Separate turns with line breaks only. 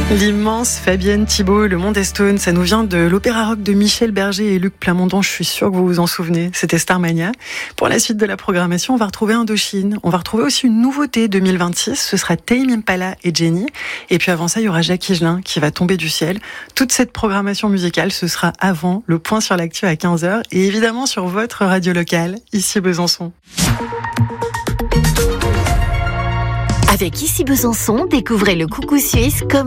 L'immense Fabienne Thibault, Le Monde est Stone, ça nous vient de l'opéra rock de Michel Berger et Luc Plamondon, je suis sûre que vous vous en souvenez, c'était Starmania. Pour la suite de la programmation, on va retrouver Indochine, on va retrouver aussi une nouveauté 2026, ce sera Tame Impala et Jenny, et puis avant ça, il y aura Jacques Higelin qui va tomber du ciel. Toute cette programmation musicale, ce sera avant le point sur l'actu à 15h, et évidemment sur votre radio locale, ici Besançon.
Avec Ici Besançon, découvrez le coucou suisse comme